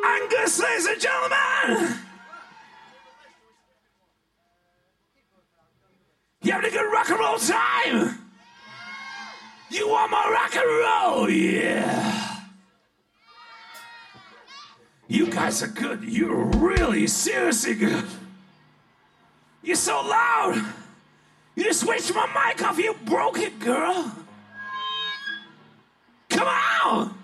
Angus, ladies and gentlemen! You having a good rock and roll time? You want more rock and roll? Yeah. You guys are good. You're really seriously good. You're so loud. You just switched my mic off. You broke it, girl. Come on.